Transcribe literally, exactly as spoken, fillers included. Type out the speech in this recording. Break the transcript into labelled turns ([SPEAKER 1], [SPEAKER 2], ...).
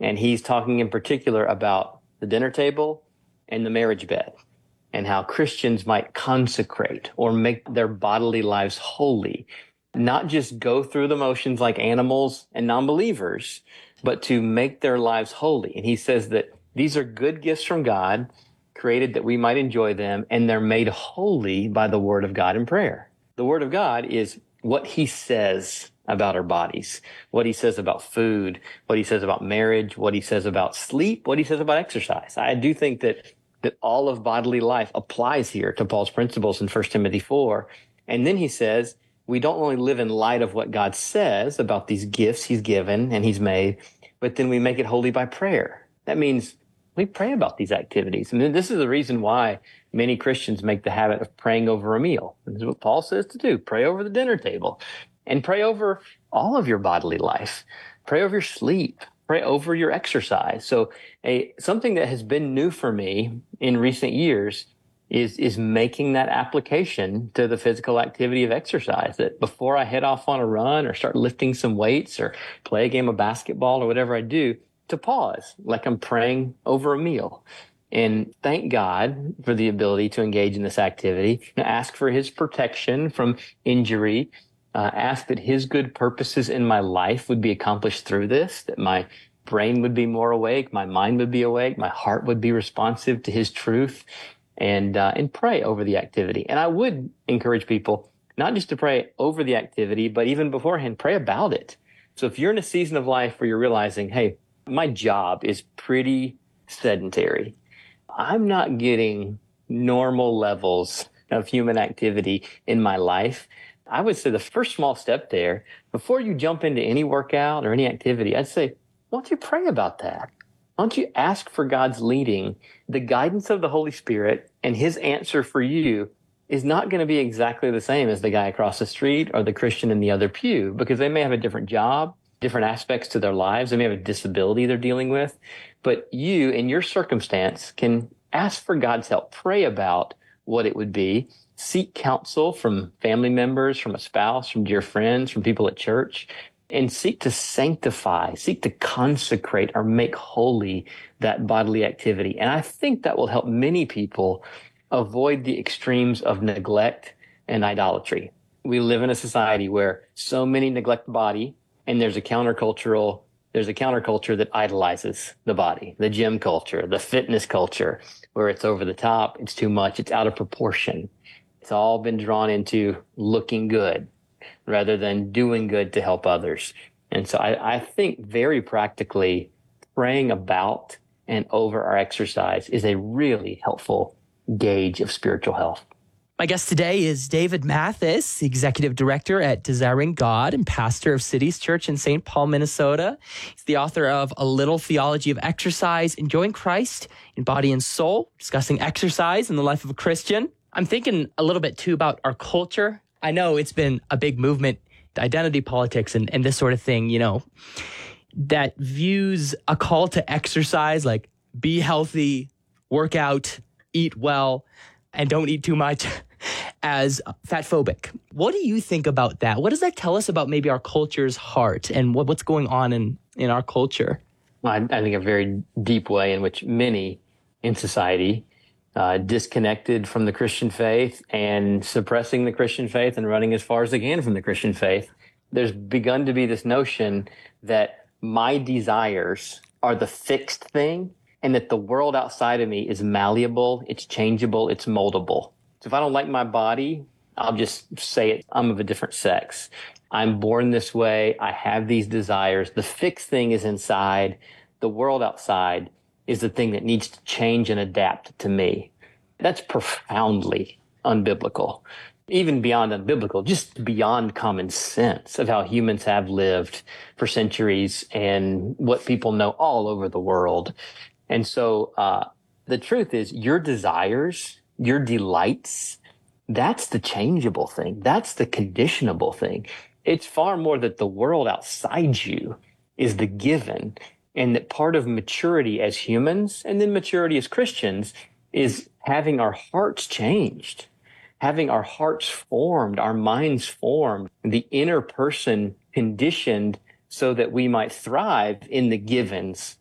[SPEAKER 1] And he's talking in particular about the dinner table and the marriage bed, and how Christians might consecrate or make their bodily lives holy, not just go through the motions like animals and non-believers, but to make their lives holy. And he says that these are good gifts from God, created that we might enjoy them, and they're made holy by the word of God in prayer. The word of God is what he says about our bodies, what he says about food, what he says about marriage, what he says about sleep, what he says about exercise. I do think that that all of bodily life applies here to Paul's principles in First Timothy four. And then he says, we don't only live in light of what God says about these gifts he's given and he's made, but then we make it holy by prayer. That means we pray about these activities. I mean, this is the reason why many Christians make the habit of praying over a meal. This is what Paul says to do. Pray over the dinner table and pray over all of your bodily life. Pray over your sleep. Pray over your exercise. So a something that has been new for me in recent years is is making that application to the physical activity of exercise, that before I head off on a run or start lifting some weights or play a game of basketball or whatever I do, to pause like I'm praying over a meal and thank God for the ability to engage in this activity, and ask for his protection from injury. Uh, ask that his good purposes in my life would be accomplished through this, that my brain would be more awake, my mind would be awake, my heart would be responsive to his truth, and uh, and pray over the activity. And I would encourage people not just to pray over the activity, but even beforehand, pray about it. So if you're in a season of life where you're realizing, hey, my job is pretty sedentary, I'm not getting normal levels of human activity in my life, I would say the first small step there, before you jump into any workout or any activity, I'd say, why don't you pray about that? Why don't you ask for God's leading? The guidance of the Holy Spirit and his answer for you is not going to be exactly the same as the guy across the street or the Christian in the other pew, because they may have a different job, different aspects to their lives. They may have a disability they're dealing with. But you, in your circumstance, can ask for God's help. Pray about what it would be. Seek counsel from family members, from a spouse, from dear friends, from people at church, and seek to sanctify, seek to consecrate or make holy that bodily activity. And I think that will help many people avoid the extremes of neglect and idolatry. We live in a society where so many neglect the body, and there's a countercultural, there's a counterculture that idolizes the body, the gym culture, the fitness culture, where it's over the top, it's too much, it's out of proportion. It's all been drawn into looking good rather than doing good to help others. And so I, I think very practically praying about and over our exercise is a really helpful gauge of spiritual health.
[SPEAKER 2] My guest today is David Mathis, Executive Director at Desiring God and pastor of Cities Church in Saint Paul, Minnesota. He's the author of A Little Theology of Exercise, Enjoying Christ in Body and Soul, discussing exercise in the life of a Christian. I'm thinking a little bit, too, about our culture. I know it's been a big movement, identity politics and, and this sort of thing, you know, that views a call to exercise like be healthy, work out, eat well, and don't eat too much as fatphobic. What do you think about that? What does that tell us about maybe our culture's heart and what, what's going on in, in our culture?
[SPEAKER 1] Well, I, I think a very deep way in which many in society uh, disconnected from the Christian faith and suppressing the Christian faith and running as far as they can from the Christian faith. There's begun to be this notion that my desires are the fixed thing and that the world outside of me is malleable, it's changeable, it's moldable. So if I don't like my body, I'll just say it. I'm of a different sex. I'm born this way. I have these desires. The fixed thing is inside. The world outside is the thing that needs to change and adapt to me. That's profoundly unbiblical. Even beyond unbiblical, just beyond common sense of how humans have lived for centuries and what people know all over the world. And so uh, the truth is your desires, your delights, that's the changeable thing. That's the conditionable thing. It's far more that the world outside you is the given, and that part of maturity as humans and then maturity as Christians is having our hearts changed, having our hearts formed, our minds formed, the inner person conditioned so that we might thrive in the givens